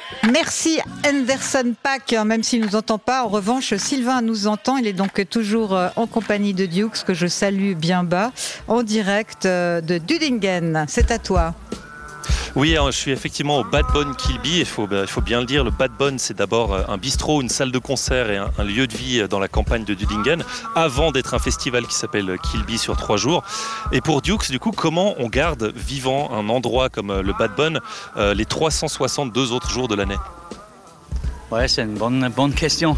Merci Anderson .Paak, même s'il ne nous entend pas. En revanche, Sylvain nous entend. Il est donc toujours en compagnie de Dukes, que je salue bien bas, en direct de Dudingen. C'est à toi. Oui, je suis effectivement au Bad Bone Kilby. Il faut bien le dire, le Bad Bone, c'est d'abord un bistrot, une salle de concert et un lieu de vie dans la campagne de Dudingen, avant d'être un festival qui s'appelle Kilby sur 3 jours. Et pour Dukes, du coup, comment on garde vivant un endroit comme le Bad Bone les 362 autres jours de l'année? Ouais, c'est une bonne question.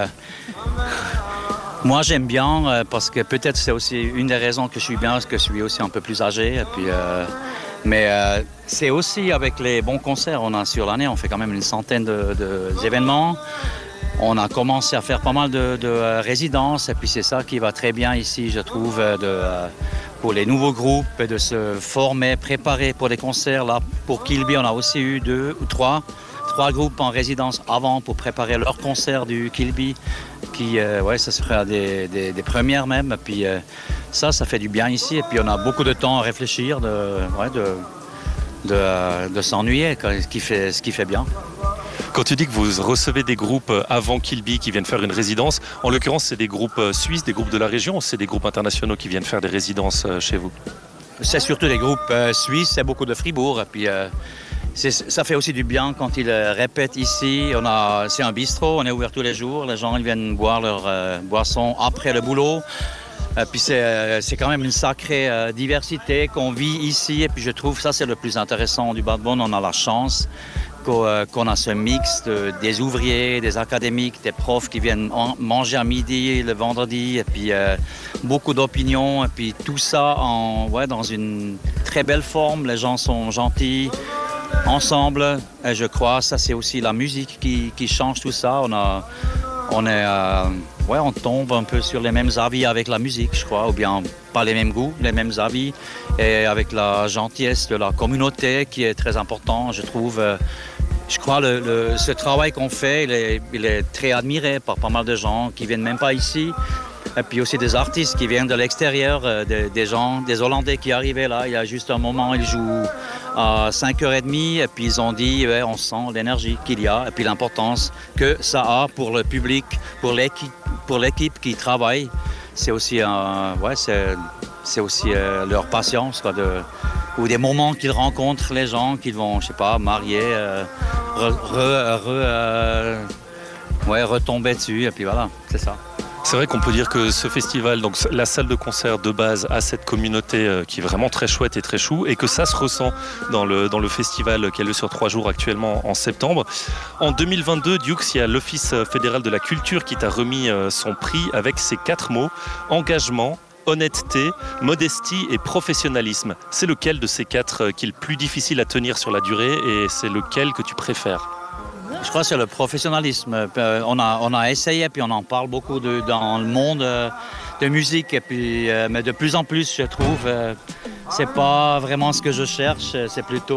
Moi, j'aime bien parce que peut-être c'est aussi une des raisons que je suis bien, parce que je suis aussi un peu plus âgé. Et puis, mais c'est aussi avec les bons concerts. Sur l'année, on fait quand même une centaine d'événements. On a commencé à faire pas mal de résidences. Et puis c'est ça qui va très bien ici, je trouve, pour les nouveaux groupes, de se former, préparer pour les concerts. Là, pour Kilby, on a aussi eu 2 ou 3 groupes en résidence avant pour préparer leur concert du Kilby. Qui, ça serait des premières même. Et puis ça fait du bien ici. Et puis on a beaucoup de temps à réfléchir, de s'ennuyer, ce qui fait bien. Quand tu dis que vous recevez des groupes avant Kilby qui viennent faire une résidence, en l'occurrence, c'est des groupes suisses, des groupes de la région, ou c'est des groupes internationaux qui viennent faire des résidences chez vous? C'est surtout des groupes suisses, c'est beaucoup de Fribourg. Et puis ça fait aussi du bien quand ils répètent ici. C'est un bistrot, on est ouvert tous les jours. Les gens ils viennent boire leur boisson après le boulot. Puis c'est quand même une sacrée diversité qu'on vit ici. Et puis je trouve ça c'est le plus intéressant du Bad Bone. On a la chance qu'on a ce mix des ouvriers, des académiques, des profs qui viennent manger à midi le vendredi. Et puis beaucoup d'opinions. Et puis tout ça dans une très belle forme. Les gens sont gentils. Ensemble, et je crois, ça c'est aussi la musique qui change tout ça. On tombe un peu sur les mêmes avis avec la musique, je crois, ou bien pas les mêmes goûts, les mêmes avis, et avec la gentillesse de la communauté qui est très important, je trouve. Je crois ce travail qu'on fait, il est très admiré par pas mal de gens qui viennent même pas ici. Et puis aussi des artistes qui viennent de l'extérieur, des gens, des Hollandais qui arrivaient là. Il y a juste un moment, ils jouent à 5h30 et puis ils ont dit, on sent l'énergie qu'il y a et puis l'importance que ça a pour le public, pour l'équipe qui travaille. C'est aussi, c'est aussi leur patience, quoi, ou des moments qu'ils rencontrent les gens qu'ils vont, je sais pas, marier, retomber dessus et puis voilà, c'est ça. C'est vrai qu'on peut dire que ce festival, donc la salle de concert de base, a cette communauté qui est vraiment très chouette et très chou, et que ça se ressent dans le festival qui a lieu sur 3 jours actuellement en septembre. En 2022, Dukes, il y a l'Office fédéral de la culture qui t'a remis son prix avec ces 4 mots: engagement, honnêteté, modestie et professionnalisme. C'est lequel de ces 4 qui est le plus difficile à tenir sur la durée, et c'est lequel que tu préfères? Je crois que c'est le professionnalisme. On a essayé, puis on en parle beaucoup dans le monde de musique, et puis, mais de plus en plus, je trouve, c'est pas vraiment ce que je cherche, c'est plutôt